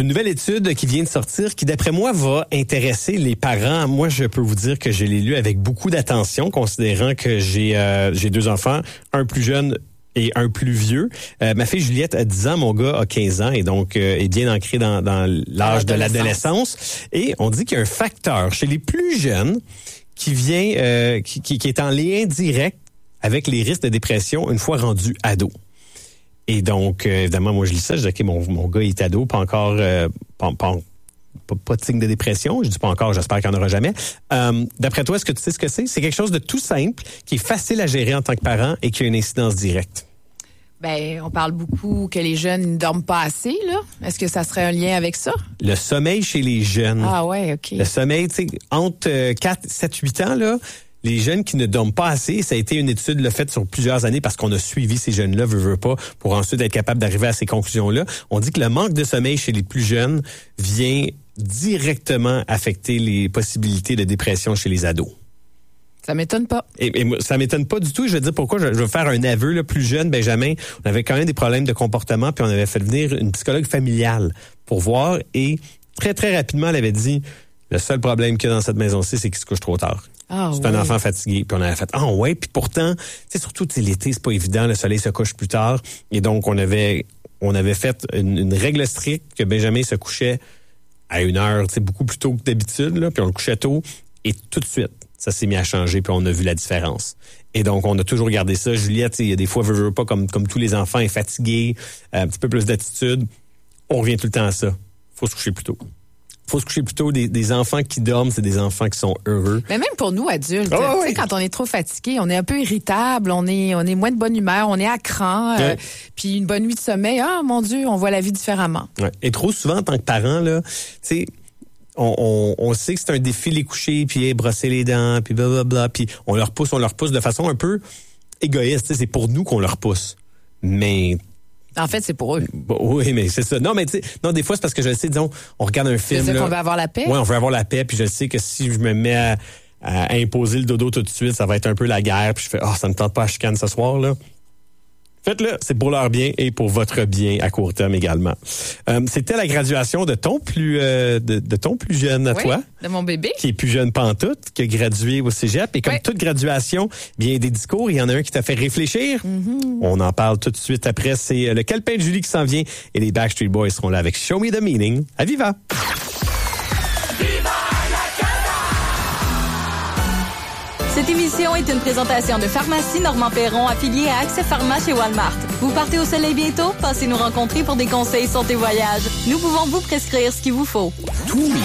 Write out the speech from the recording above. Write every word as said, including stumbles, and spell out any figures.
une nouvelle étude qui vient de sortir qui, d'après moi, va intéresser les parents. Moi, je peux vous dire que je l'ai lu avec beaucoup d'attention, considérant que j'ai euh, j'ai deux enfants, un plus jeune et un plus vieux. Euh, ma fille Juliette a dix ans, mon gars a quinze ans et donc euh, est bien ancré dans, dans l'âge de l'adolescence. Et on dit qu'il y a un facteur chez les plus jeunes qui vient, euh, qui, qui, qui est en lien direct avec les risques de dépression une fois rendu ado. Et donc, euh, évidemment, moi je lis ça, je dis ok, mon, mon gars est ado, pas encore, euh, pas, pas, pas, pas de signe de dépression. Je dis pas encore, j'espère qu'il n'y en aura jamais. Euh, d'après toi, est-ce que tu sais ce que c'est? C'est quelque chose de tout simple, qui est facile à gérer en tant que parent et qui a une incidence directe. Ben, on parle beaucoup que les jeunes ne dorment pas assez, là. Est-ce que ça serait un lien avec ça? Le sommeil chez les jeunes. Ah ouais, OK. Le sommeil, tu sais, entre quatre, sept, huit ans, là, les jeunes qui ne dorment pas assez, ça a été une étude là, faite sur plusieurs années parce qu'on a suivi ces jeunes-là, veut, veut pas, pour ensuite être capable d'arriver à ces conclusions-là. On dit que le manque de sommeil chez les plus jeunes vient directement affecter les possibilités de dépression chez les ados. Ça m'étonne pas. Et, et ça m'étonne pas du tout. Je vais dire pourquoi. Je, je vais faire un aveu. Là, plus jeune, Benjamin, on avait quand même des problèmes de comportement, puis on avait fait venir une psychologue familiale pour voir. Et très, très rapidement, elle avait dit, le seul problème qu'il y a dans cette maison-ci, c'est qu'il se couche trop tard. Ah, c'est oui. un enfant fatigué. Puis on avait fait, ah ouais. Puis pourtant, tu sais, surtout l'été, c'est pas évident. Le soleil se couche plus tard. Et donc, on avait, on avait fait une, une règle stricte que Benjamin se couchait à une heure, tu sais, beaucoup plus tôt que d'habitude. Là, puis on le couchait tôt. Et tout de suite, ça s'est mis à changer, puis on a vu la différence. Et donc, on a toujours gardé ça. Juliette, il y a des fois, veut, veut pas, comme, comme tous les enfants, est fatiguée, euh, un petit peu plus d'attitude. On revient tout le temps à ça. Faut se coucher plus tôt. Faut se coucher plus tôt. Des, des enfants qui dorment, c'est des enfants qui sont heureux. Mais même pour nous, adultes, oh, tu sais, oui. quand on est trop fatigué, on est un peu irritable, on est, on est moins de bonne humeur, on est à cran, euh, ouais. Puis une bonne nuit de sommeil, ah, mon Dieu, on voit la vie différemment. Ouais. Et trop souvent, en tant que parent, là, tu sais, On, on, on sait que c'est un défi les coucher, puis hey, brosser les dents, puis blablabla, puis on leur pousse, on leur pousse de façon un peu égoïste. C'est pour nous qu'on leur pousse. Mais en fait, c'est pour eux. Bon, oui, mais c'est ça. Non, mais tu sais, non, des fois c'est parce que je le sais. Disons, on regarde un film. C'est là, qu'on veut avoir la paix. Oui, on veut avoir la paix, puis je sais que si je me mets à, à imposer le dodo tout de suite, ça va être un peu la guerre. Puis je fais, ah, oh, ça me tente pas à chicane ce soir là. Faites-le, c'est pour leur bien et pour votre bien à court terme également. Euh, c'était la graduation de ton plus euh, de, de ton plus jeune à oui, toi, de mon bébé, qui est plus jeune pantoute, qui a gradué au cégep. Et comme oui. toute graduation, bien des discours, il y en a un qui t'a fait réfléchir. Mm-hmm. On en parle tout de suite après. C'est le calepin de Julie qui s'en vient et les Backstreet Boys seront là avec Show Me the Meaning. À Viva! Cette émission est une présentation de Pharmacie Normand Perron affiliée à Accès Pharma chez Walmart. Vous partez au soleil bientôt? Passez nous rencontrer pour des conseils sur tes voyages. Nous pouvons vous prescrire ce qu'il vous faut. Tous